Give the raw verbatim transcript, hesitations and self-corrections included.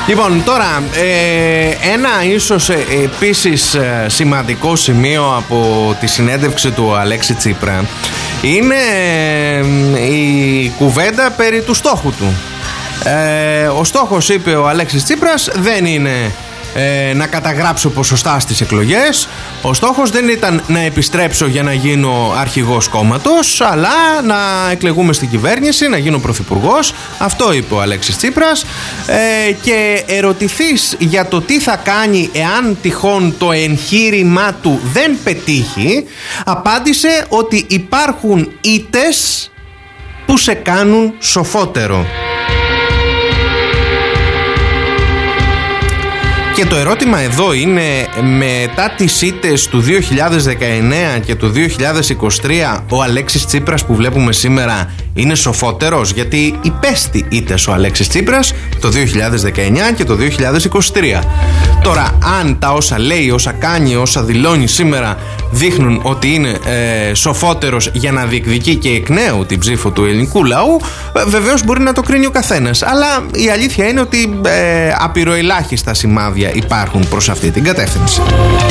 Λοιπόν, τώρα ε, ένα ίσως ε, επίσης ε, σημαντικό σημείο από τη συνέντευξη του Αλέξη Τσίπρα είναι ε, η κουβέντα περί του στόχου του. Ε, ο στόχος, είπε ο Αλέξης Τσίπρας, δεν είναι ε, να καταγράψω ποσοστά στις εκλογές. Ο στόχος δεν ήταν να επιστρέψω για να γίνω αρχηγός κόμματος, αλλά να εκλεγούμε στην κυβέρνηση, να γίνω πρωθυπουργός. Αυτό είπε ο Αλέξης Τσίπρας. ε, Και ερωτηθείς για το τι θα κάνει εάν τυχόν το εγχείρημά του δεν πετύχει, απάντησε ότι υπάρχουν ήττες που σε κάνουν σοφότερο. Και το ερώτημα εδώ είναι, μετά τις ήττες του δύο χιλιάδες δεκαεννέα και του δύο χιλιάδες είκοσι τρία, ο Αλέξης Τσίπρας που βλέπουμε σήμερα είναι σοφότερος? Γιατί υπέστη ήττες ο Αλέξης Τσίπρας το δύο χιλιάδες δεκαεννέα και το δύο χιλιάδες είκοσι τρία. Τώρα, αν τα όσα λέει, όσα κάνει, όσα δηλώνει σήμερα δείχνουν ότι είναι ε, σοφότερος για να διεκδικεί και εκ νέου την ψήφο του ελληνικού λαού, ε, βεβαίως μπορεί να το κρίνει ο καθένας. Αλλά η αλήθεια είναι ότι ε, απειροελάχιστα σημάδια υπάρχουν προς αυτή την κατεύθυνση.